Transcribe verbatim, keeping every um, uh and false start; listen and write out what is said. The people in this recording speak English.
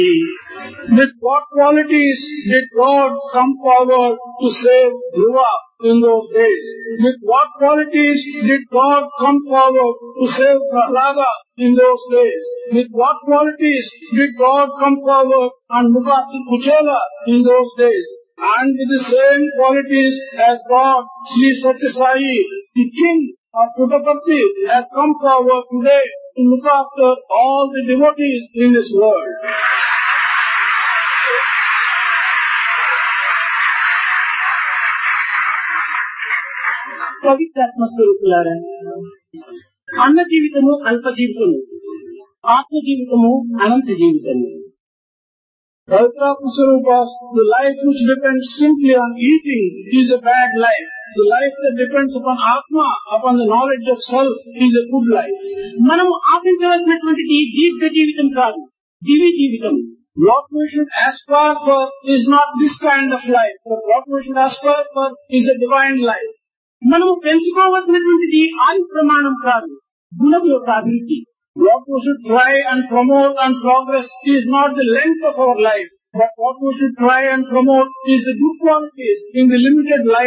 With what qualities did God come forward to save Dhruva in those days? With what qualities did God come forward to save Prahlada in those days? With what qualities did God come forward and look after Kuchela in those days? And with the same qualities as God, Sri Satya Sai, the king of Puttaparthi, has come forward today to look after all the devotees in this world. పవిత్రాత్మ స్వరూపులారా, అన్న జీవితము అల్ప జీవితము, ఆత్మ జీవితము అనంత జీవితము. Pavitratma Swarupas, the life which depends simply on eating is a bad life. The life that depends upon Atma, upon the knowledge of self, is a good life. మనము ఆశించవలసినటువంటిది దీర్ఘ జీవితం కాదు, దివ్య జీవితం. What we should aspire for is not this kind of life, but what we should aspire for is a divine life. మనము పెంచుకోవలసినటువంటిది ఆయు ప్రమాణం కాదు, గుణం యొక్క అభివృద్ధి. What we should try and promote and progress is not the length of our life, but what we should try and promote is the good qualities in the limited life